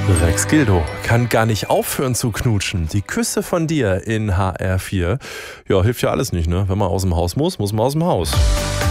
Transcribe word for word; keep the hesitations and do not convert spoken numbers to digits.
Rex Gildo kann gar nicht aufhören zu knutschen. Die Küsse von dir in H R vier. Ja, hilft ja alles nicht, ne? Wenn man aus dem Haus muss, muss man aus dem Haus.